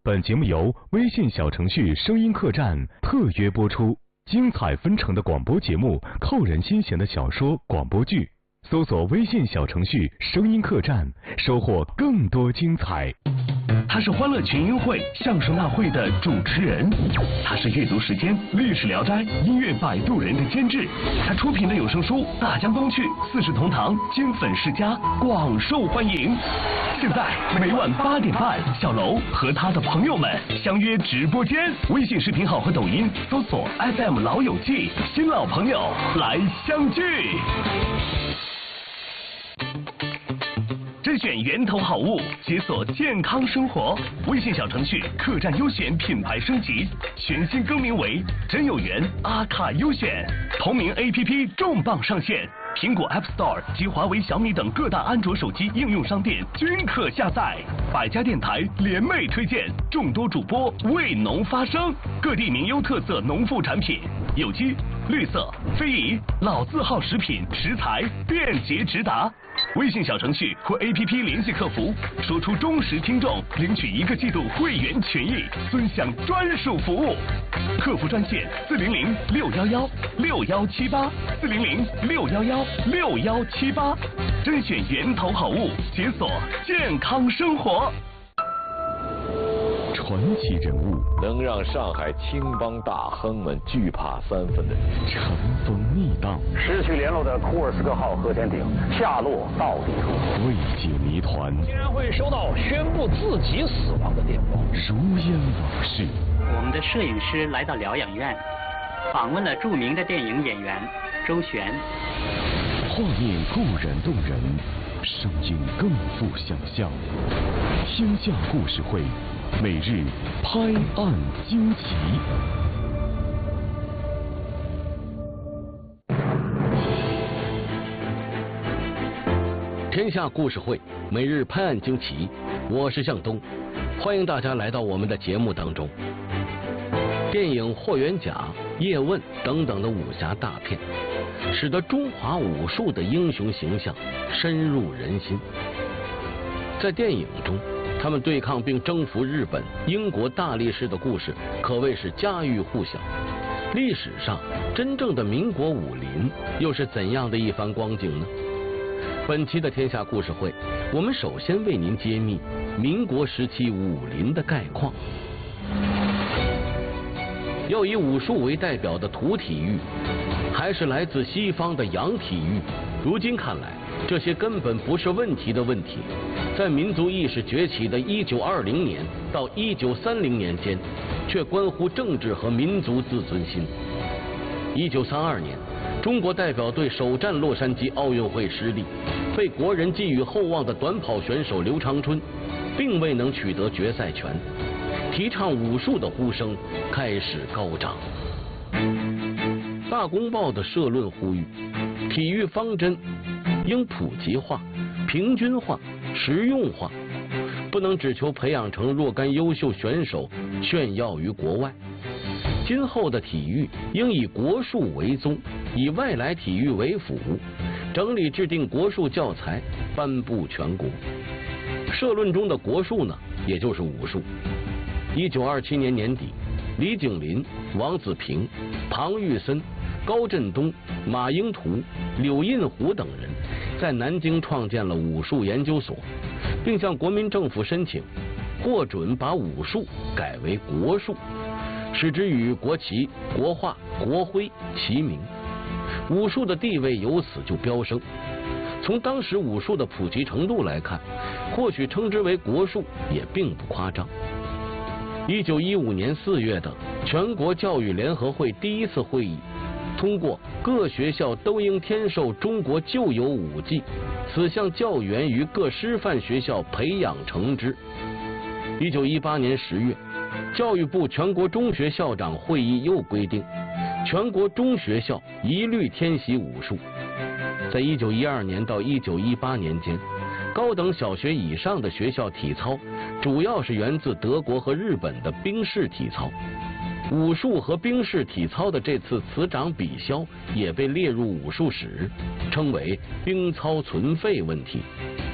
本节目由微信小程序声音客栈特约播出，精彩纷呈的广播节目，扣人心弦的小说广播剧，搜索微信小程序声音客栈，收获更多精彩。 他是欢乐群英会相声大会的主持人，他是阅读时间历史聊斋音乐摆渡人的监制，他出品的有声书《大江东去》《四世同堂》金粉世家广受欢迎。现在每晚8点半，小楼和他的朋友们相约直播间，微信视频号和抖音搜索 FM 老友记，新老朋友来相聚。甄选源头好物，解锁健康生活。微信小程序客栈优选品牌升级，全新更名为真有缘阿卡优选。同名 APP 重磅上线，苹果 App Store 及华为、小米等各大安卓手机应用商店均可下载。百家电台联袂推荐，众多主播为农发声，各地名优特色农副产品，有机、绿色、非遗、老字号食品食材便捷直达。微信小程序或 APP 联系客服，说出忠实听众，领取1个季度会员权益，尊享专属服务。客服专线400-611-6178，400-611-6178，甄选源头好物，解锁健康生活。 传奇人物， 能让上海青帮大亨们惧怕3分的人， 尘封密档， 失去联络的库尔斯克号核潜艇下落到底如何？ 未解谜团， 竟然会收到宣布自己死亡的电报， 如烟往事。 我们的摄影师来到疗养院，访问了著名的电影演员周璇。 画面固然动人，声音更富想象。天下故事会，每日拍案惊奇。 天下故事会，每日拍案惊奇，我是向东，欢迎大家来到我们的节目当中。电影《霍元甲》《叶问》等等的武侠大片，使得中华武术的英雄形象深入人心。在电影中，他们对抗并征服日本、英国大力士的故事可谓是家喻户晓。历史上真正的民国武林又是怎样的一番光景呢？本期的天下故事会，我们首先为您揭秘民国时期武林的概况。要以武术为代表的土体育，还是来自西方的洋体育？如今看来，这些根本不是问题的问题。在民族意识崛起的1920年到1930年间，却关乎政治和民族自尊心。1932年，中国代表队首战洛杉矶奥运会失利，被国人寄予厚望的短跑选手刘长春，并未能取得决赛权。提倡武术的呼声开始高涨。大公报的社论呼吁，体育方针应普及化、平均化、实用化，不能只求培养成若干优秀选手炫耀于国外。今后的体育应以国术为宗，以外来体育为辅，整理制定国术教材，颁布全国。社论中的国术呢，也就是武术。1927年年底，李景林、王子平、庞玉森、高振东、马英图、柳印虎等人在南京创建了武术研究所，并向国民政府申请获准把武术改为国术，使之与国旗、国画、国徽齐名，武术的地位由此就飙升。从当时武术的普及程度来看，或许称之为国术也并不夸张。1915年4月的全国教育联合会第一次会议通过各学校都应添授中国旧有武技，此项教员于各师范学校培养成之。1918年10月，教育部全国中学校长会议又规定，全国中学校一律添习武术。在1912年到1918年间，高等小学以上的学校体操主要是源自德国和日本的兵士体操。武术和兵士体操的这次此长彼消也被列入武术史，称为兵操存废问题。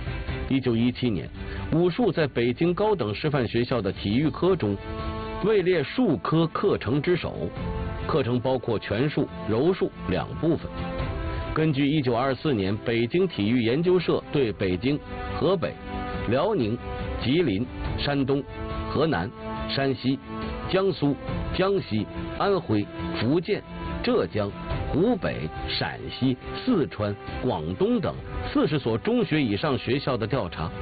1917年，武术在北京高等师范学校的体育科中位列术科课程之首，课程包括拳术、柔术2部分。根据1924年北京体育研究社对北京、河北、辽宁、吉林、山东、河南、山西、江苏、江西、安徽、福建、浙江、湖北、陕西、四川、广东等40所中学以上学校的调查